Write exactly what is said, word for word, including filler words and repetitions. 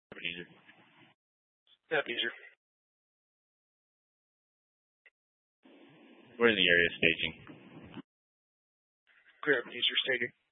Ebenezer. Ebenezer. We're in the area staging. Clear Ebenezer staging.